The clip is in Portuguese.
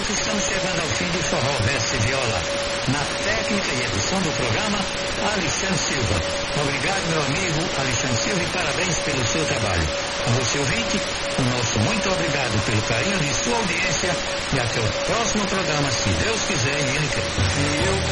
momento estamos chegando ao fim do Forró Verso e Viola. Na técnica e edição do programa, Alexandre Silva. Obrigado, meu amigo Alexandre Silva, e parabéns pelo seu trabalho. A você, ouvinte, o nosso muito obrigado pelo carinho de sua audiência, e até o próximo programa, se Deus quiser e Ele quer.